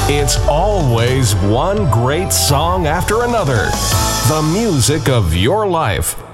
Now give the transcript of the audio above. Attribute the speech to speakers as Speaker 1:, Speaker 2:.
Speaker 1: It's always one great song after another. The music of your life.